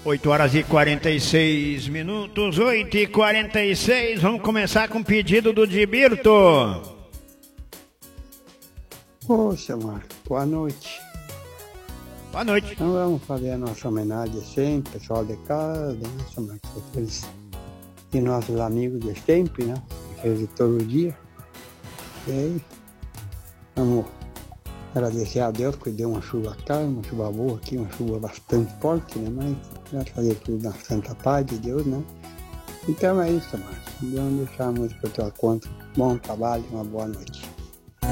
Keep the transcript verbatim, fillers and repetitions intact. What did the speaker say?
oito horas e quarenta e seis minutos, oito e quarenta e seis, vamos começar com o pedido do Dibirto. Ô, seu Marco, boa noite. Boa noite. Então vamos fazer a nossa homenagem sempre, pessoal de casa, né, seu Marco, aqueles de nossos amigos de sempre, né, aqueles de todo dia. E aí, vamos agradecer a Deus que deu uma chuva calma, uma chuva boa aqui, uma chuva bastante forte, né? Mas vai fazer tudo na santa paz de Deus, né? Então é isso, Márcio. Deus deixar a música por tua conta. Bom trabalho e uma boa noite.